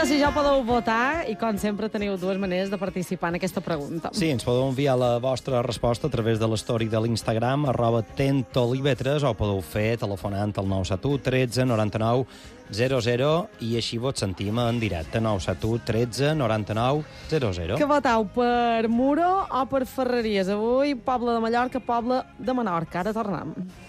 si ja podeu votar i, com sempre, teniu dues maneres de participar en aquesta pregunta. Sí, ens podeu enviar la vostra resposta a través de l'story de l'Instagram, @tentolive3, o podeu fer telefonant al 971 13 99 00 i així vos sentim en directe, 971 13 99 00. Que votau per Muro o per Ferreries? Avui, Poble de Mallorca, Poble de Menorca. Ara tornem.